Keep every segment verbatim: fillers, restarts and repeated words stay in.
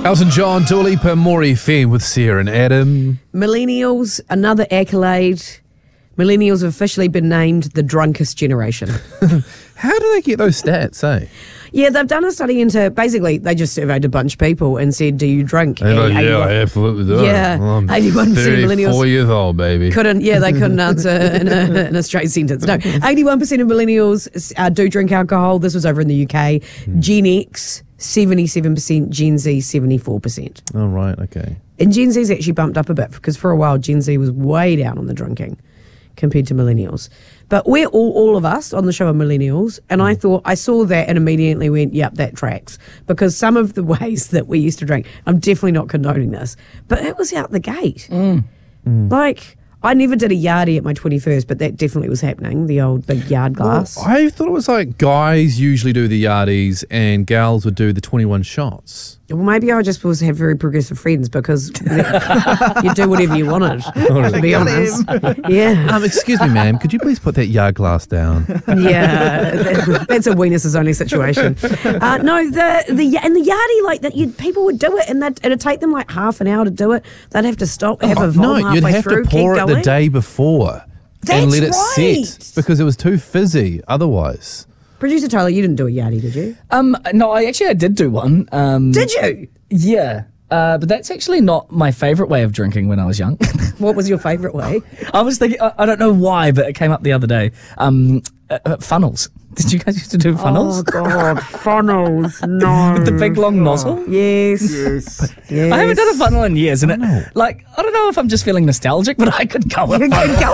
Elton John, Dua Lipa, Maury Femme with Sarah and Adam. Millennials, another accolade. Millennials have officially been named the drunkest generation. How do they get those stats, eh? Yeah, they've done a study into, basically, they just surveyed a bunch of people and said, do you drink? They're like, And yeah, eighty-one I absolutely do. Yeah, Well, I'm eighty-one percent of thirty-four millennials years old, baby. couldn't, yeah, they couldn't answer in a, in a straight sentence. No, eighty-one percent of millennials uh, do drink alcohol. This was over in the U K. Hmm. Gen X, seventy-seven percent. Gen Z, seventy-four percent. Oh, right, okay. And Gen Z's actually bumped up a bit because for a while Gen Z was way down on the drinking compared to millennials. But we're all, all of us on the show are millennials, and I thought, I saw that and immediately went, yep, that tracks. Because some of the ways that we used to drink, I'm definitely not condoning this, but it was out the gate. Mm. Mm. Like, I never did a yardie at my twenty-first, but that definitely was happening, the old big yard glass. Well, I thought it was like guys usually do the yardies and gals would do the twenty-one shots. Well, maybe I just was have very progressive friends because you do whatever you wanted, to be honest. Yeah. Um, excuse me, ma'am, could you please put that yard glass down? Yeah, that, that's a weenus only situation. Uh, no, the the and the yardie, like that, you people would do it, and that it'd take them like half an hour to do it. They'd have to stop, have a vom Oh, no, halfway you'd have through, to pour keep it going. the day before That's and let it right. set because it was too fizzy otherwise. Producer Tyler, you didn't do a yardie, did you? Um, no, I actually I did do one. Um, Did you? Yeah, uh, but that's actually not my favourite way of drinking when I was young. What was your favourite way? I was thinking, I, I don't know why, but it came up the other day. Um, uh, uh, funnels. Did you guys used to do funnels? Oh God, funnels! No, With the big long nozzle? Yes, yes, yes. I haven't done a funnel in years, and it, like, I don't know if I'm just feeling nostalgic, but I could go with You funnel. can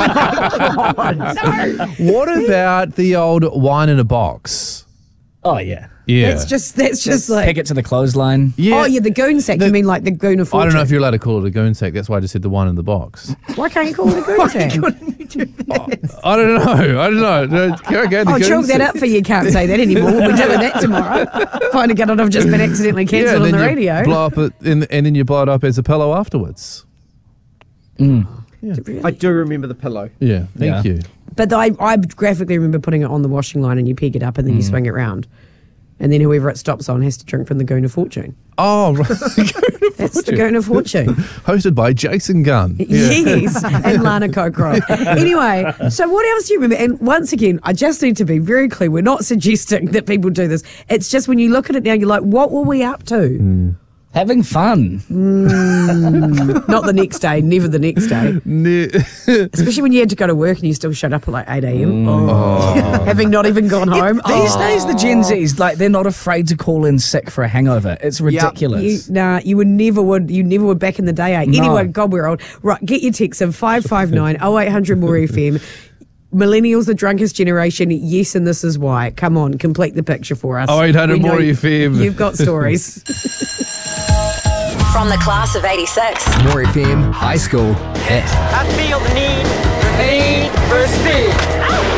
go on. No. What about the old wine in a box? Oh, yeah. Yeah. That's just that's just Pick like it to the clothesline. yeah. oh yeah, the goon sack. The- you mean like the goon of I fortune? don't know if you're allowed to call it a goon sack. That's why I just said the wine in the box. Why can't you call it a goon sack? I don't know. I don't know. Okay, the I'll goon chalk that sack. up for you. Can't say that anymore. We'll be doing that tomorrow. Finding out I've just been accidentally Yeah, cancelled and on then the you radio. blow up it, and, and then you blow it up as a pillow afterwards. Really? I do remember the pillow. Yeah, thank Yeah. you. But I, I graphically remember putting it on the washing line and you peg it up and then you swing it round. And then whoever it stops on has to drink from the goon of fortune. Oh, right. That's the goon of fortune. Hosted by Jason Gunn. Yes, and Lana Kokro. Anyway, so what else do you remember? And once again, I just need to be very clear. We're not suggesting that people do this. It's just when you look at it now, you're like, what were we up to? Mm. Having fun. Not the next day, never the next day. Ne- Especially when you had to go to work and you still showed up at like eight a.m. Oh. Having not even gone home. These Oh. days, the Gen Zs, like, they're not afraid to call in sick for a hangover. It's ridiculous. You, nah, you would never would. You never would back in the day. Eh? No. Anyway, God, we're old. Right, get your texts in five five nine oh eight hundred more F M. Millennials, the drunkest generation. Yes, and this is why. Come on, complete the picture for us. oh eight hundred We know more you- F M. You've got stories. From the class of eighty-six. More F M High School Hit. I feel the need, the need for speed.